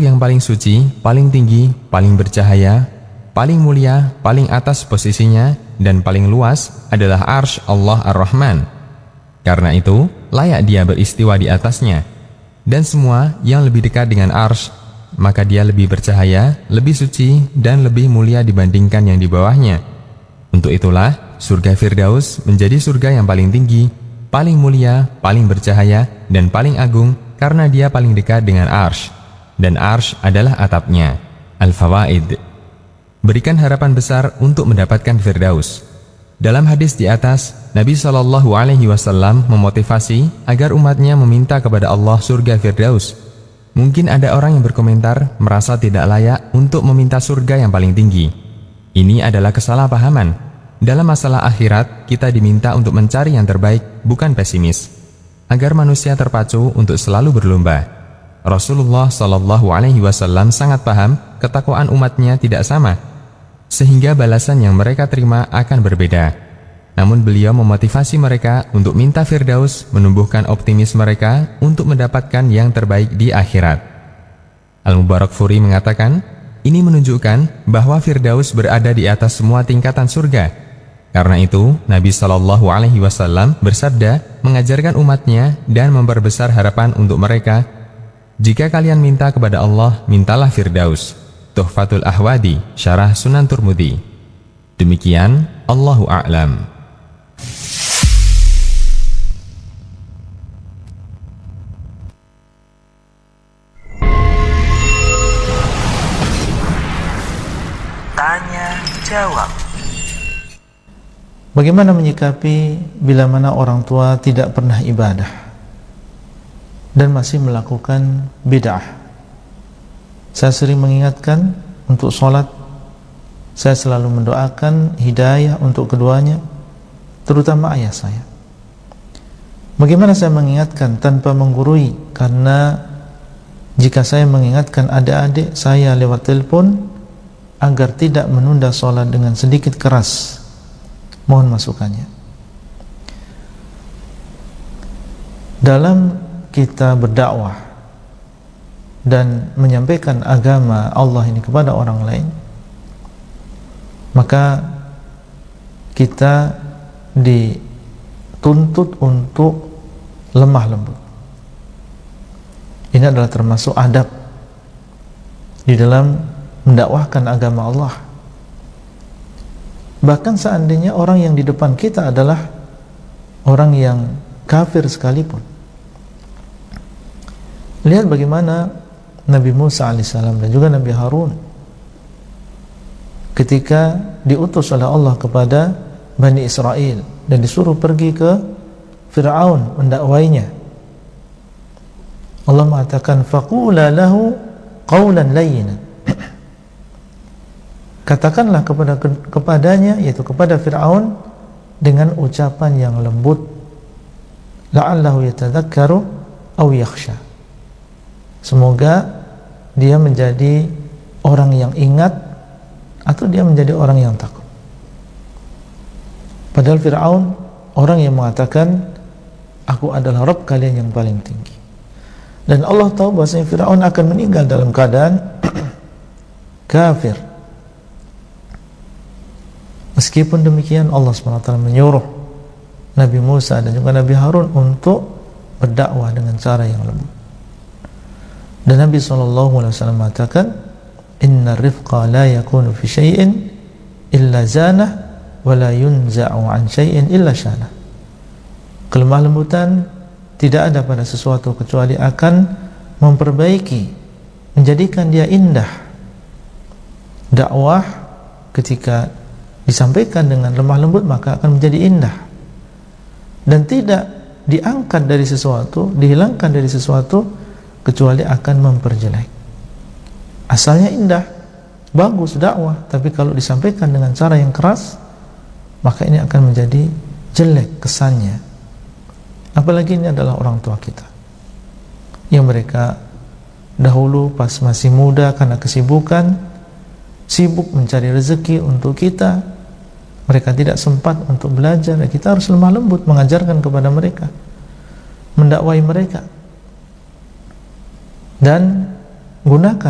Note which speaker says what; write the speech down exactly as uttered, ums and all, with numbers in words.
Speaker 1: yang paling suci, paling tinggi, paling bercahaya, paling mulia, paling atas posisinya, dan paling luas adalah arsy Allah Ar-Rahman. Karena itu, layak dia beristiwa di atasnya. Dan semua yang lebih dekat dengan arsy, maka dia lebih bercahaya, lebih suci, dan lebih mulia dibandingkan yang di bawahnya. Untuk itulah, surga Firdaus menjadi surga yang paling tinggi, paling mulia, paling bercahaya, dan paling agung karena dia paling dekat dengan arsy. Dan arsy adalah atapnya. Al-Fawaid. Berikan harapan besar untuk mendapatkan Firdaus. Dalam hadis di atas, Nabi shallallahu alaihi wasallam memotivasi agar umatnya meminta kepada Allah surga Firdaus. Mungkin ada orang yang berkomentar merasa tidak layak untuk meminta surga yang paling tinggi. Ini adalah kesalahpahaman. Dalam masalah akhirat, kita diminta untuk mencari yang terbaik, bukan pesimis, agar manusia terpacu untuk selalu berlomba. Rasulullah shallallahu alaihi wasallam sangat paham ketakwaan umatnya tidak sama, sehingga balasan yang mereka terima akan berbeda. Namun beliau memotivasi mereka untuk minta Firdaus, menumbuhkan optimis mereka untuk mendapatkan yang terbaik di akhirat. Al-Mubarakfuri mengatakan, ini menunjukkan bahwa Firdaus berada di atas semua tingkatan surga. Karena itu, Nabi shallallahu alaihi wasallam bersabda, mengajarkan umatnya dan memperbesar harapan untuk mereka, jika kalian minta kepada Allah, mintalah Firdaus. Tuhfatul Ahwadi, Syarah Sunan Turmudi. Demikian, Allahu a'lam.
Speaker 2: Tanya jawab.
Speaker 3: Bagaimana menyikapi bila mana orang tua tidak pernah ibadah dan masih melakukan bid'ah? Saya sering mengingatkan untuk sholat. Saya selalu mendoakan hidayah untuk keduanya, terutama ayah saya. Bagaimana saya mengingatkan tanpa menggurui? Karena jika saya mengingatkan adik-adik saya lewat telepon agar tidak menunda sholat dengan sedikit keras, mohon masukannya. Dalam kita berdakwah dan menyampaikan agama Allah ini kepada orang lain, maka kita dituntut untuk lemah lembut. Ini adalah termasuk adab di dalam mendakwahkan agama Allah. Bahkan seandainya orang yang di depan kita adalah orang yang kafir sekalipun. Lihat bagaimana Nabi Musa alaihissalam dan juga Nabi Harun ketika diutus oleh Allah kepada Bani Israel dan disuruh pergi ke Fir'aun mendakwainya. Allah mengatakan, faqula lahu qawlan layyinan. Katakanlah kepada kepadanya, yaitu kepada Fir'aun, dengan ucapan yang lembut, la'allahu yatadzakkaru aw yakhsha. Semoga dia menjadi orang yang ingat atau dia menjadi orang yang takut. Padahal Fir'aun orang yang mengatakan, aku adalah Rabb kalian yang paling tinggi. Dan Allah tahu bahwasanya Fir'aun akan meninggal dalam keadaan kafir. Meskipun demikian, Allah subhanahu wa taala menyuruh Nabi Musa dan juga Nabi Harun untuk berdakwah dengan cara yang lembut. Dan Nabi shallallahu alaihi wasallam mengatakan, inna rifqa la yakunu fi syai'in illa zanah wa la yunza'u an syai'in illa syanah. Kelemah lembutan tidak ada pada sesuatu kecuali akan memperbaiki, menjadikan dia indah. Dakwah ketika disampaikan dengan lemah lembut maka akan menjadi indah, dan tidak diangkat dari sesuatu, dihilangkan dari sesuatu kecuali akan memperjelek. Asalnya indah, bagus dakwah, tapi kalau disampaikan dengan cara yang keras, maka ini akan menjadi jelek kesannya. Apalagi ini adalah orang tua kita, yang mereka dahulu pas masih muda karena kesibukan, sibuk mencari rezeki untuk kita, mereka tidak sempat untuk belajar. Dan kita harus lemah lembut mengajarkan kepada mereka, mendakwai mereka, dan gunakan